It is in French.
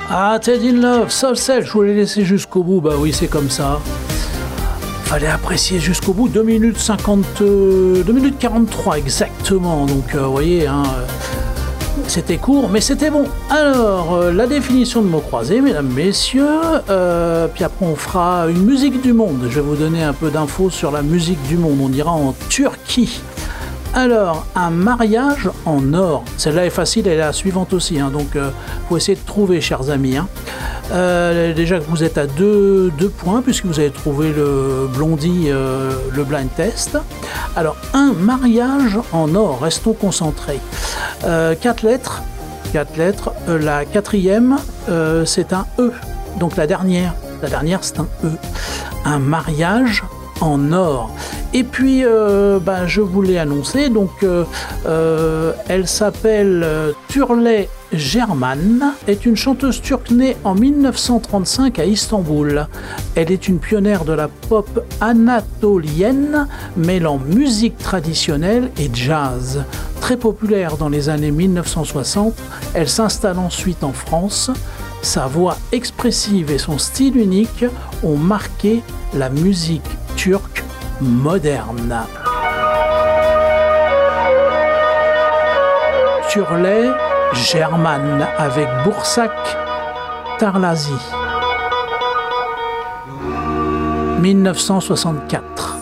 Ah, Ted in Love, Soul Cell, je voulais laisser jusqu'au bout, bah oui, c'est comme ça. Fallait apprécier jusqu'au bout, 2 minutes 43 exactement, donc vous voyez, hein, c'était court, mais c'était bon. Alors, la définition de mots croisés, mesdames, messieurs, puis après on fera une musique du monde. Je vais vous donner un peu d'infos sur la musique du monde, on ira en Turquie. Alors, un mariage en or. Celle-là est facile, elle est la suivante aussi. Hein, donc, faut essayer de trouver, chers amis. Hein. Déjà que vous êtes à 2 points, puisque vous avez trouvé le Blondie, le blind test. Alors, un mariage en or. Restons concentrés. 4 lettres. La quatrième, c'est un E. Donc, la dernière, c'est un E. Un mariage en or. Et puis, je vous l'ai annoncé, donc elle s'appelle Turley German, est une chanteuse turque née en 1935 à Istanbul. Elle est une pionnière de la pop anatolienne, mêlant musique traditionnelle et jazz. Très populaire dans les années 1960, elle s'installe ensuite en France. Sa voix expressive et son style unique ont marqué la musique turque moderne. Turley German avec Boursak Tarlazi. 1964.